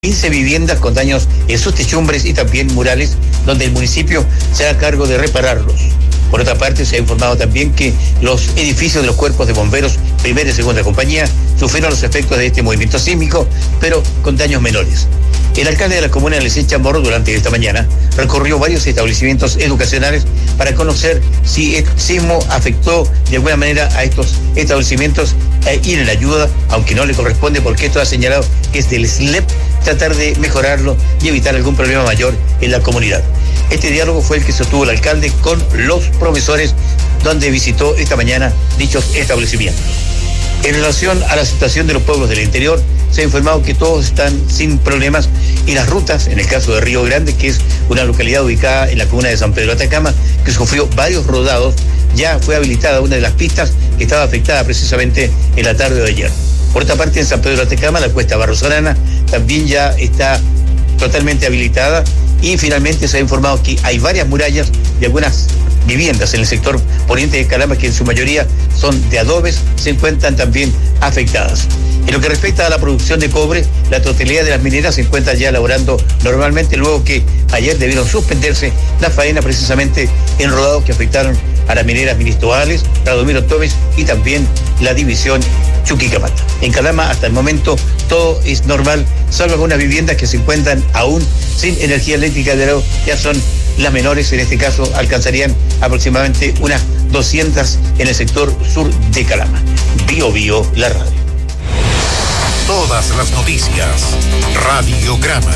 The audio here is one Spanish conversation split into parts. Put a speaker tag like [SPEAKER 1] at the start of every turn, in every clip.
[SPEAKER 1] 15 viviendas con daños en sus techumbres y también murales, donde el municipio se haga cargo de repararlos. Por otra parte, se ha informado también que los edificios de los cuerpos de bomberos, primera y segunda compañía, sufrieron los efectos de este movimiento sísmico, pero con daños menores. El alcalde de la comuna de Lecén Chamorro, durante esta mañana, recorrió varios establecimientos educacionales para conocer si el sismo afectó de alguna manera a estos establecimientos e ir en ayuda, aunque no le corresponde, porque esto ha señalado que es del SLEP, tratar de mejorarlo y evitar algún problema mayor en la comunidad. Este diálogo fue el que sostuvo el alcalde con los profesores, donde visitó esta mañana dichos establecimientos. En relación a la situación de los pueblos del interior, se ha informado que todos están sin problemas y las rutas, en el caso de Río Grande, que es una localidad ubicada en la comuna de San Pedro de Atacama, que sufrió varios rodados, ya fue habilitada una de las pistas que estaba afectada precisamente en la tarde de ayer. Por otra parte, en San Pedro de Atacama, la cuesta Barrosolana también ya está totalmente habilitada, y finalmente se ha informado que hay varias murallas de algunas viviendas en el sector poniente de Calama, que en su mayoría son de adobes, se encuentran también afectadas. En lo que respecta a la producción de cobre, la totalidad de las mineras se encuentra ya elaborando normalmente, luego que ayer debieron suspenderse la faena precisamente en rodados que afectaron a las mineras Ministroales, Radomiro Tomes y también la división Chuquicamata. En Calama, hasta el momento, todo es normal, salvo algunas viviendas que se encuentran aún sin energía eléctrica, ya son las menores, en este caso alcanzarían aproximadamente unas 200 en el sector sur de Calama. Bio, la radio.
[SPEAKER 2] Todas las noticias, Radiograma.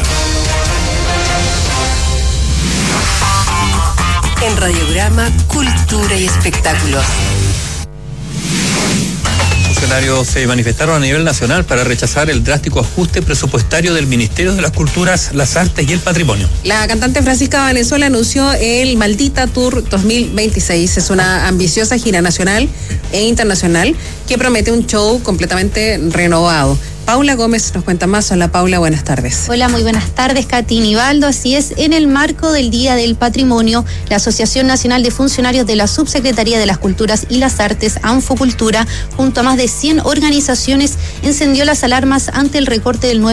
[SPEAKER 3] En Radiograma, cultura y espectáculos.
[SPEAKER 4] Funcionarios se manifestaron a nivel nacional para rechazar el drástico ajuste presupuestario del Ministerio de las Culturas, las Artes y el Patrimonio.
[SPEAKER 5] La cantante Francisca Valenzuela anunció el Maldita Tour 2026. Es una ambiciosa gira nacional e internacional que promete un show completamente renovado. Paula Gómez nos cuenta más. Hola Paula, buenas tardes.
[SPEAKER 6] Hola, muy buenas tardes, Katy Nivaldo. Así es, en el marco del Día del Patrimonio, la Asociación Nacional de Funcionarios de la Subsecretaría de las Culturas y las Artes, Anfocultura, junto a más de 100 organizaciones, encendió las alarmas ante el recorte del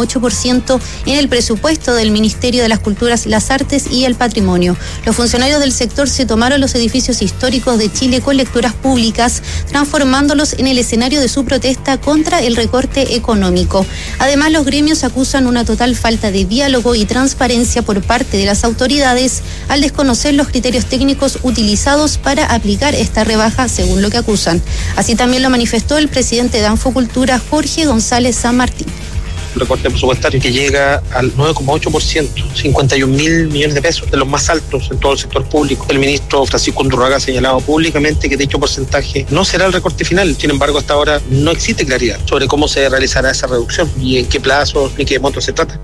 [SPEAKER 6] 9,8% en el presupuesto del Ministerio de las Culturas, las Artes y el Patrimonio. Los funcionarios del sector se tomaron los edificios históricos de Chile con lecturas públicas, transformándolos en el escenario de su protesta contra el recorte económico. Además, los gremios acusan una total falta de diálogo y transparencia por parte de las autoridades al desconocer los criterios técnicos utilizados para aplicar esta rebaja, según lo que acusan. Así también lo manifestó el presidente de Anfocultura, Jorge González San Martín.
[SPEAKER 7] Recorte presupuestario que llega al 9,8%, 51.000 millones de pesos, de los más altos en todo el sector público. El ministro Francisco Undurraga ha señalado públicamente que dicho porcentaje no será el recorte final. Sin embargo, hasta ahora no existe claridad sobre cómo se realizará esa reducción y en qué plazos ni qué montos se trata.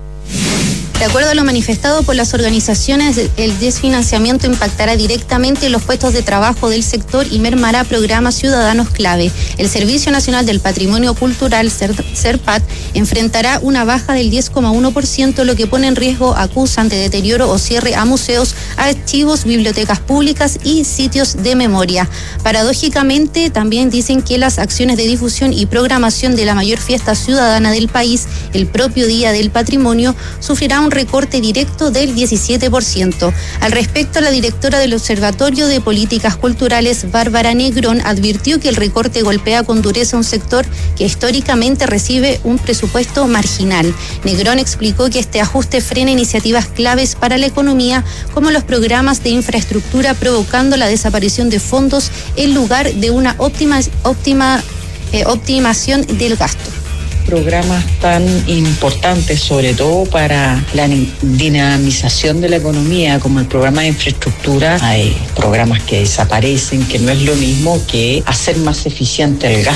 [SPEAKER 6] De acuerdo a lo manifestado por las organizaciones, el desfinanciamiento impactará directamente en los puestos de trabajo del sector y mermará programas ciudadanos clave. El Servicio Nacional del Patrimonio Cultural, SERPAT, enfrentará una baja del 10,1%, lo que pone en riesgo, acusan, de deterioro o cierre a museos, archivos, bibliotecas públicas y sitios de memoria. Paradójicamente, también dicen que las acciones de difusión y programación de la mayor fiesta ciudadana del país, el propio Día del Patrimonio, sufrirá un recorte directo del 17%. Al respecto, la directora del Observatorio de Políticas Culturales, Bárbara Negrón, advirtió que el recorte golpea con dureza a un sector que históricamente recibe un presupuesto marginal. Negrón explicó que este ajuste frena iniciativas claves para la economía, como los programas de infraestructura, provocando la desaparición de fondos en lugar de una optimización del gasto.
[SPEAKER 8] Programas tan importantes, sobre todo para la dinamización de la economía, como el programa de infraestructura. Hay programas que desaparecen, que no es lo mismo que hacer más eficiente el gasto.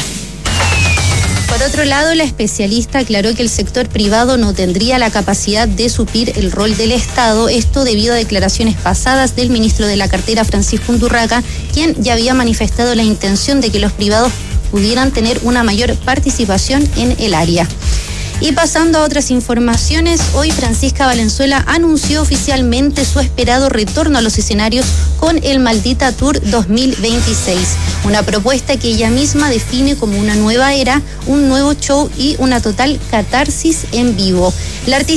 [SPEAKER 6] Por otro lado, la especialista aclaró que el sector privado no tendría la capacidad de suplir el rol del Estado, esto debido a declaraciones pasadas del ministro de la cartera, Francisco Undurraga, quien ya había manifestado la intención de que los privados pudieran tener una mayor participación en el área. Y pasando a otras informaciones, hoy Francisca Valenzuela anunció oficialmente su esperado retorno a los escenarios con el Maldita Tour 2026, una propuesta que ella misma define como una nueva era, un nuevo show y una total catarsis en vivo. La artista